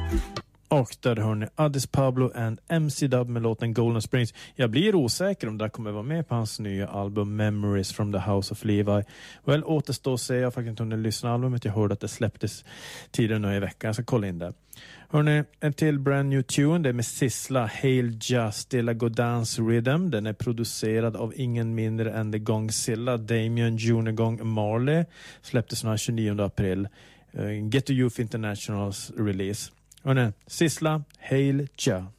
Och där hör ni Addis Pablo and MC Dub med låten Golden Springs. Jag blir osäker om det kommer vara med på hans nya album Memories from the House of Levi. Väl, återstår att se. Jag har faktiskt inte hunnit lyssna albumet. Jag hörde att det släpptes tidigare nu i veckan. Jag ska kolla in det. Hörrni, en till brand new tune. Det är med Sisla, Hail Just, Dilla Go Dance Rhythm. Den är producerad av ingen mindre än The Gongzilla, Damien Junegong Marley. Släpptes den 29 april. Get to Youth Internationals release. Hörrni, Sisla, Hail Ja.